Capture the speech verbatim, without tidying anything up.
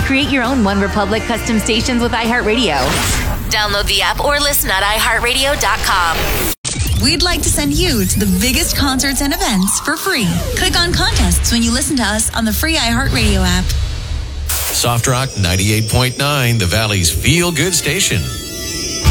Create your own One Republic custom stations with iHeartRadio. Download the app or listen at i heart radio dot com. We'd like to send you to the biggest concerts and events for free. Click on contests when you listen to us on the free iHeartRadio app. Soft Rock ninety-eight point nine, the Valley's feel-good station.